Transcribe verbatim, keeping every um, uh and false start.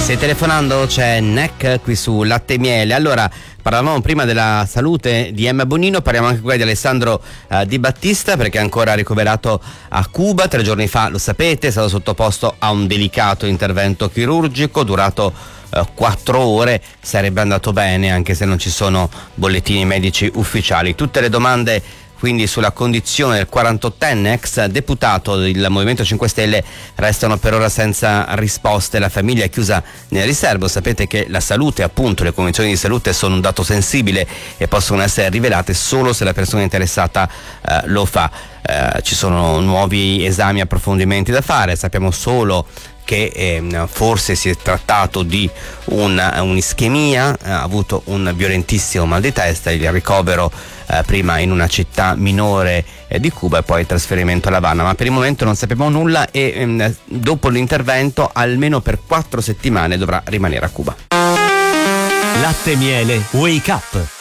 Stai telefonando? C'è Neck qui su Latte e Miele. Allora, parlavamo prima della salute di Emma Bonino, parliamo anche qui di Alessandro uh, Di Battista, perché è ancora ricoverato a Cuba. Tre giorni fa, lo sapete, è stato sottoposto a un delicato intervento chirurgico durato uh, quattro ore. Sarebbe andato bene, anche se non ci sono bollettini medici ufficiali. Tutte le domande quindi sulla condizione del quarantottenne ex deputato del Movimento cinque Stelle restano per ora senza risposte. La famiglia è chiusa nel riservo. Sapete che la salute, appunto, le condizioni di salute sono un dato sensibile e possono essere rivelate solo se la persona interessata eh, lo fa. Eh, ci sono nuovi esami e approfondimenti da fare. Sappiamo solo che eh, forse si è trattato di una, un'ischemia, ha avuto un violentissimo mal di testa, il ricovero eh, prima in una città minore eh, di Cuba e poi il trasferimento a La Habana, ma per il momento non sappiamo nulla e ehm, dopo l'intervento almeno per quattro settimane dovrà rimanere a Cuba. Latte e Miele Wake Up.